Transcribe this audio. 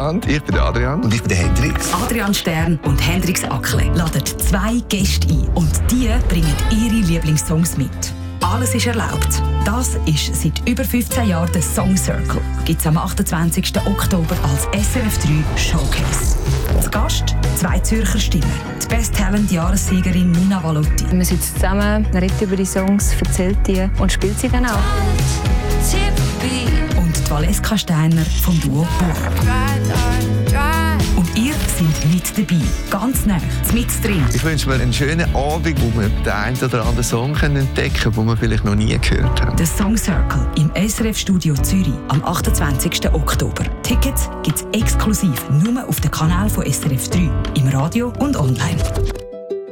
miteinander. Ich bin der Adrian. Und ich bin der Hendrix. Adrian Stern und Hendrix Ackle laden 2 Gäste ein. Und die bringen ihre Lieblingssongs mit. Alles ist erlaubt. Das ist seit über 15 Jahren der Song Circle. Gibt es am 28. Oktober als SRF 3 Showcase. Zu Gast 2 Zürcher Stimmen. Die Best Talent Jahressiegerin Nina Valotti. Man sitzt zusammen, redet über die Songs, erzählt die und spielt sie dann auch. Und die Valeska Steiner vom Duo Burg. Und ihr seid mit dabei, ganz nah, mit drin. Ich wünsche mir einen schönen Abend, wo wir den einen oder anderen Song entdecken können, den wir vielleicht noch nie gehört haben. Der Song Circle im SRF-Studio Zürich am 28. Oktober. Tickets gibt es exklusiv nur auf dem Kanal von SRF 3, im Radio und online.